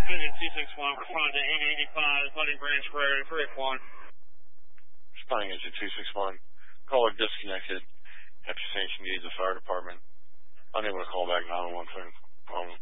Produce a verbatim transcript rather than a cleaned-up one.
Engine two six one, respond to eight eighty-five, Hunting Branch Road, three one. Responding Engine two six one. Caller disconnected after saying she needs the fire department. Unable to call back nine one one.